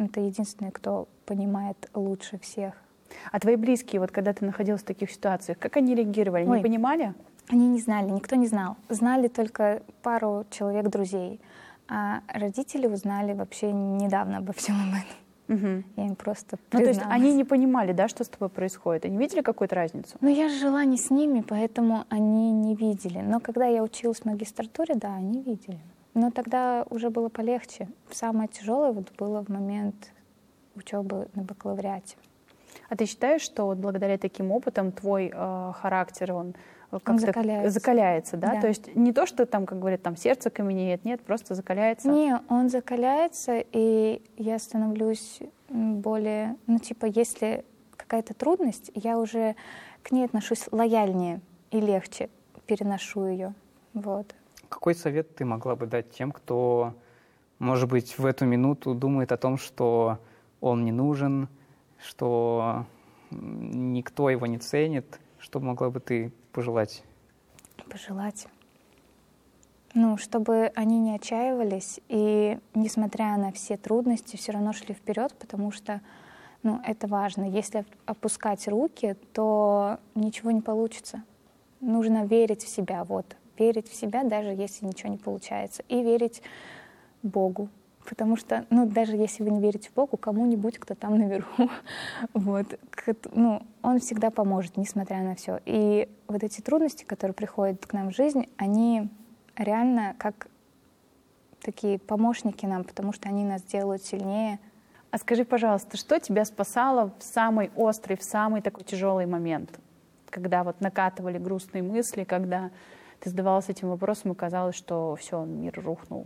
это единственный, кто понимает лучше всех. А твои близкие, вот когда ты находилась в таких ситуациях, как они реагировали? Не понимали? Они не знали, никто не знал. Знали только пару человек друзей. А родители узнали вообще недавно обо всем об этом. Угу. Я им просто Ну, призналась. то есть они не понимали, да, что с тобой происходит? Они видели какую-то разницу? Ну, я же жила не с ними, поэтому они не видели. Но когда я училась в магистратуре, да, они видели. Но тогда уже было полегче. Самое тяжелое вот было в момент учебы на бакалавриате. А ты считаешь, что вот благодаря таким опытам твой характер, он как-то закаляется, да? Да. То есть не то, что там, как говорят, там сердце каменеет, нет, просто закаляется? Не, он закаляется, и я становлюсь более... Ну, типа, если какая-то трудность, я уже к ней отношусь лояльнее и легче переношу ее. Вот. Какой совет ты могла бы дать тем, кто, может быть, в эту минуту думает о том, что он не нужен, что никто его не ценит? Что могла бы ты пожелать? Пожелать? Ну, чтобы они не отчаивались и, несмотря на все трудности, все равно шли вперед, потому что, ну, это важно. Если опускать руки, то ничего не получится. Нужно верить в себя, вот. Верить в себя, даже если ничего не получается. И верить Богу. Потому что, ну, даже если вы не верите в Богу, кому-нибудь, кто там наверху, вот, ну, он всегда поможет, несмотря на все. И вот эти трудности, которые приходят к нам в жизнь, они реально как такие помощники нам, потому что они нас делают сильнее. А скажи, пожалуйста, что тебя спасало в самый острый, в самый такой тяжелый момент, когда вот накатывали грустные мысли, когда ты задавалась этим вопросом и казалось, что все, мир рухнул?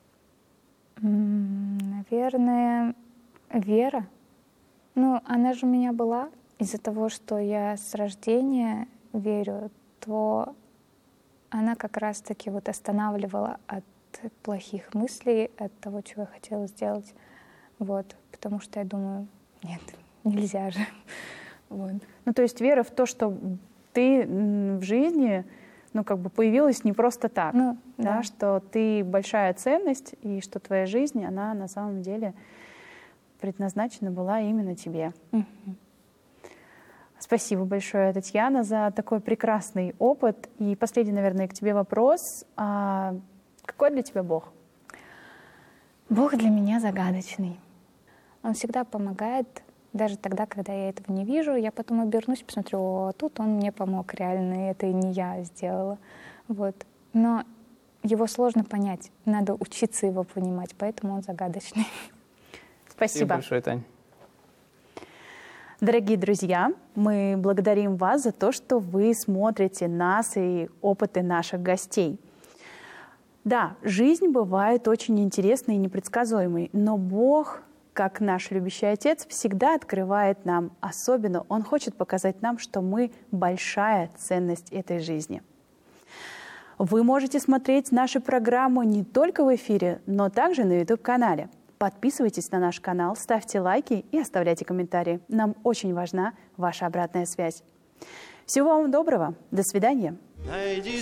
Наверное, вера. Ну, она же у меня была. Из-за того, что я с рождения верю, то она как раз-таки вот останавливала от плохих мыслей, от того, чего я хотела сделать. Вот. Потому что я думаю, нет, нельзя же. Вот. Ну, то есть вера в то, что ты в жизни, ну, как бы появилась не просто так, ну, да, что ты большая ценность, и что твоя жизнь, она на самом деле предназначена была именно тебе. Угу. Спасибо большое, Татьяна, за такой прекрасный опыт. И последний, наверное, к тебе вопрос. Какой для тебя Бог? Бог для меня загадочный. Он всегда помогает, даже тогда, когда я этого не вижу. Я потом обернусь, посмотрю, о, тут он мне помог реально, и это не я сделала. Вот. Но его сложно понять, надо учиться его понимать, поэтому он загадочный. Спасибо большое, Тань. Дорогие друзья, мы благодарим вас за то, что вы смотрите нас и опыты наших гостей. Да, жизнь бывает очень интересной и непредсказуемой, но Бог, как наш любящий Отец, всегда открывает нам особенно. Он хочет показать нам, что мы большая ценность этой жизни. Вы можете смотреть нашу программу не только в эфире, но также на YouTube-канале. Подписывайтесь на наш канал, ставьте лайки и оставляйте комментарии. Нам очень важна ваша обратная связь. Всего вам доброго. До свидания.